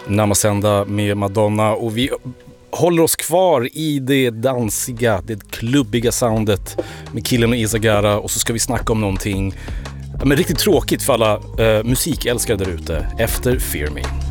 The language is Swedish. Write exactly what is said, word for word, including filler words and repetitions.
Namasenda med Madonna, och vi håller oss kvar i det dansiga, det klubbiga soundet med Killen och Izagara, och så ska vi snacka om någonting men riktigt tråkigt för alla eh, musikälskare där ute efter Fear Me.